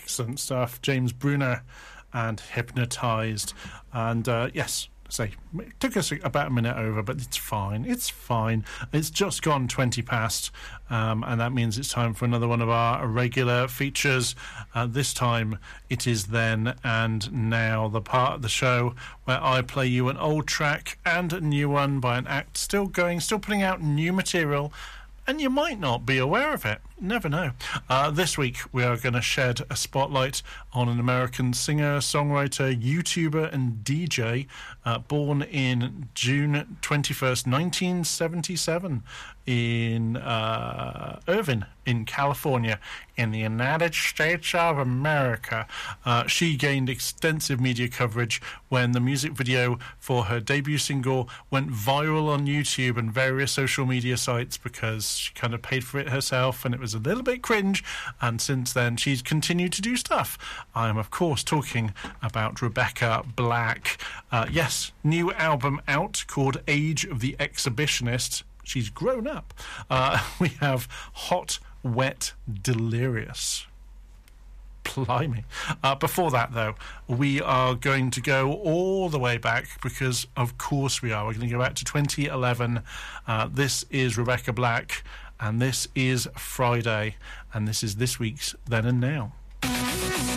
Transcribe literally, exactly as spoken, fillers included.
excellent stuff. James Bruner and Hypnotised. And uh, yes, say, it took us about a minute over, but it's fine. It's fine. It's just gone twenty past, um, and that means it's time for another one of our regular features. Uh, this time it is Then and Now, the part of the show where I play you an old track and a new one by an act still going, still putting out new material, and you might not be aware of it. Never know. Uh, this week we are going to shed a spotlight on an American singer, songwriter, YouTuber and D J uh, born in June twenty-first, nineteen seventy-seven in uh, Irvine in California in the United States of America. Uh, she gained extensive media coverage when the music video for her debut single went viral on YouTube and various social media sites because she kind of paid for it herself and it was a little bit cringe, and since then she's continued to do stuff. I'm of course talking about Rebecca Black. Uh, yes, new album out called Age of the Exhibitionist. She's grown up. Uh, we have Hot, Wet, Delirious. Blimey. Uh, before that, though, we are going to go all the way back because, of course, we are. We're going to go back to twenty eleven. Uh, this is Rebecca Black, and this is Friday, and this is this week's Then and Now.